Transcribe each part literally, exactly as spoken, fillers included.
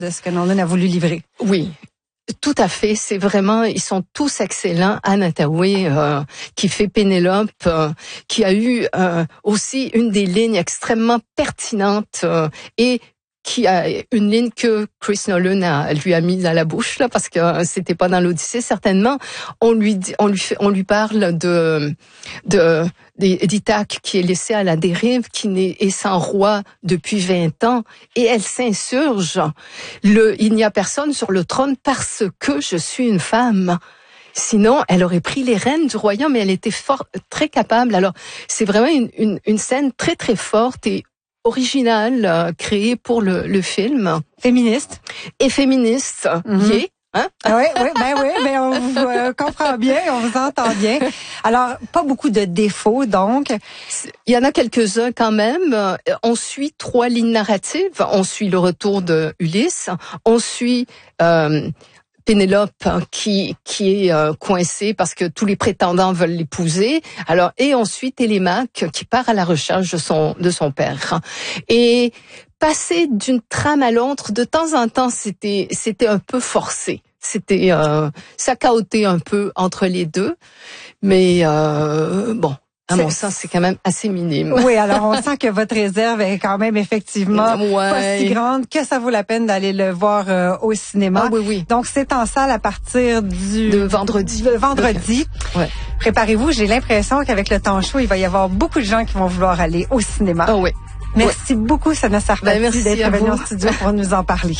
de ce que Nolan a voulu livrer. Oui. Tout à fait, c'est vraiment, ils sont tous excellents. Anne Hathaway, euh, qui fait Pénélope, euh, qui a eu euh, aussi une des lignes extrêmement pertinentes euh, et qui a une ligne que Chris Nolan a, lui a mise à la bouche là, parce que c'était pas dans l'Odyssée certainement. On lui dit, on lui fait, on lui parle de de d'Ithaque qui est laissé à la dérive, qui n'est est sans roi depuis vingt ans, et elle s'insurge. Le, il n'y a personne sur le trône parce que je suis une femme. Sinon, elle aurait pris les rênes du royaume, mais elle était fort, très capable. Alors, c'est vraiment une, une, une scène très très forte et originale, euh, créée pour le, le film. Féministe. Et féministe. Mm-hmm. Yeah. Hein? Oui, oui, ben oui, ben on vous euh, comprend bien, on vous entend bien. Alors, pas beaucoup de défauts, donc. Il y en a quelques-uns quand même. On suit trois lignes narratives. On suit le retour de Ulysse. On suit euh, Pénélope qui qui est euh, coincée parce que tous les prétendants veulent l'épouser. Alors, et ensuite Télémaque qui part à la recherche de son de son père. Et passer d'une trame à l'autre, de temps en temps, c'était c'était un peu forcé. C'était euh, ça cahotait un peu entre les deux, mais euh, bon. À mon sens, c'est quand même assez minime. Oui, alors on sent que votre réserve est quand même effectivement ouais. pas si grande que ça vaut la peine d'aller le voir euh, au cinéma. Ah oui, oui. Donc c'est en salle à partir du de vendredi. De vendredi. Ouais. Préparez-vous, j'ai l'impression qu'avec le temps chaud, il va y avoir beaucoup de gens qui vont vouloir aller au cinéma. Ah oui. Merci ouais. beaucoup, Sonia Sarfati, ben, d'être venue au studio pour nous en parler.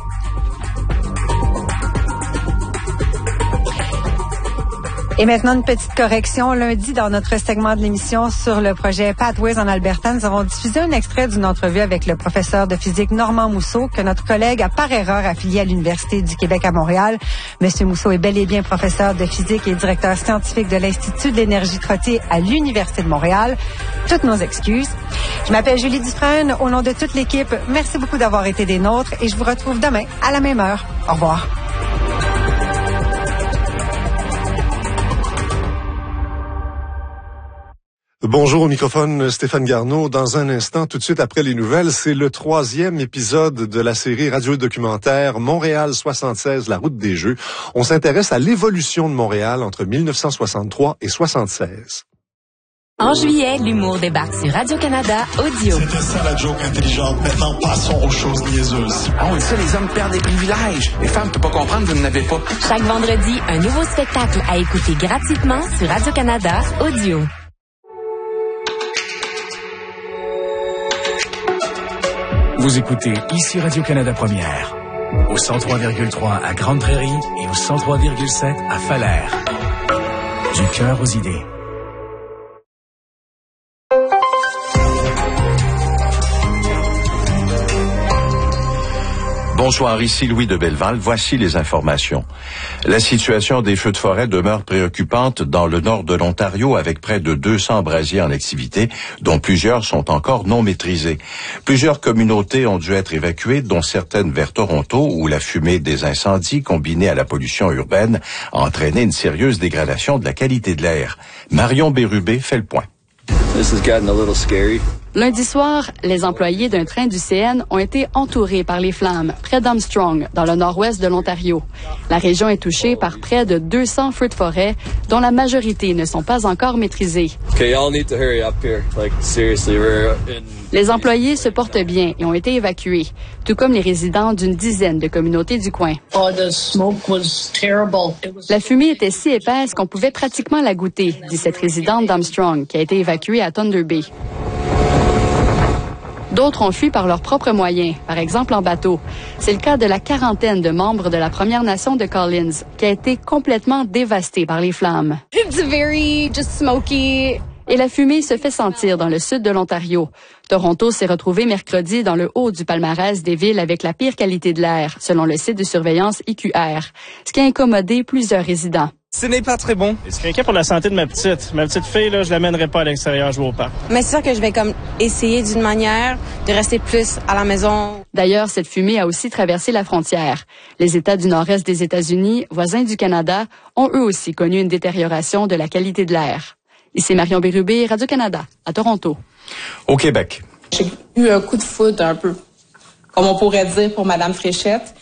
Et maintenant, une petite correction. Lundi, dans notre segment de l'émission sur le projet Pathways en Alberta, nous avons diffusé un extrait d'une entrevue avec le professeur de physique Normand Mousseau, que notre collègue a par erreur affilié à l'Université du Québec à Montréal. Monsieur Mousseau est bel et bien professeur de physique et directeur scientifique de l'Institut de l'énergie Trottier à l'Université de Montréal. Toutes nos excuses. Je m'appelle Julie Dufresne. Au nom de toute l'équipe, merci beaucoup d'avoir été des nôtres et je vous retrouve demain à la même heure. Au revoir. Bonjour, au microphone Stéphane Garneau. Dans un instant, tout de suite après les nouvelles, c'est le troisième épisode de la série radio-documentaire Montréal soixante-seize, la route des Jeux. On s'intéresse à l'évolution de Montréal entre mille neuf cent soixante-trois et soixante-seize. En juillet, l'humour débarque sur Radio-Canada Audio. C'était ça la joke intelligente. Maintenant, passons aux choses niaiseuses. Ah oui, ça, les hommes perdent des privilèges. Les femmes, tu peux pas comprendre, vous n'en avez pas. Chaque vendredi, un nouveau spectacle à écouter gratuitement sur Radio-Canada Audio. Vous écoutez ici Radio-Canada Première, au cent trois virgule trois à Grande Prairie et au cent trois virgule sept à Falaire. Du cœur aux idées. Bonsoir, ici Louis de Belleval. Voici les informations. La situation des feux de forêt demeure préoccupante dans le nord de l'Ontario avec près de deux cents brasiers en activité, dont plusieurs sont encore non maîtrisés. Plusieurs communautés ont dû être évacuées, dont certaines vers Toronto, où la fumée des incendies combinée à la pollution urbaine a entraîné une sérieuse dégradation de la qualité de l'air. Marion Bérubé fait le point. This has gotten a little scary. Lundi soir, les employés d'un train du C N ont été entourés par les flammes près d'Armstrong, dans le nord-ouest de l'Ontario. La région est touchée par près de deux cents feux de forêt, dont la majorité ne sont pas encore maîtrisés. Okay, y'all need to hurry up here. Like, seriously, we're in... Les employés se portent bien et ont été évacués, tout comme les résidents d'une dizaine de communautés du coin. Oh, the smoke was terrible. La fumée était si épaisse qu'on pouvait pratiquement la goûter, dit cette résidente d'Armstrong, qui a été évacuée à Thunder Bay. D'autres ont fui par leurs propres moyens, par exemple en bateau. C'est le cas de la quarantaine de membres de la Première Nation de Collins, qui a été complètement dévastée par les flammes. It's very just smoky. Et la fumée se fait sentir dans le sud de l'Ontario. Toronto s'est retrouvé mercredi dans le haut du palmarès des villes avec la pire qualité de l'air, selon le site de surveillance I Q R, ce qui a incommodé plusieurs résidents. Ce n'est pas très bon. C'est inquiet pour la santé de ma petite. Ma petite fille, là, je l'amènerai pas à l'extérieur jouer au parc. Mais c'est sûr que je vais comme essayer d'une manière de rester plus à la maison. D'ailleurs, cette fumée a aussi traversé la frontière. Les États du nord-est des États-Unis, voisins du Canada, ont eux aussi connu une détérioration de la qualité de l'air. Ici Marion Bérubé, Radio-Canada, à Toronto. Au Québec. J'ai eu un coup de foudre un peu. comme on pourrait dire pour Madame Fréchette,